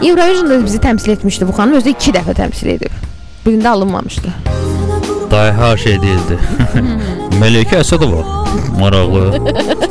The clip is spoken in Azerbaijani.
Eurovision'da bizi təmsil etmişdi bu xanım. Özü 2 dəfə təmsil edib. Birində alınmamışdı. Daha hər şey değildi. Melike Əsədova maraqlı.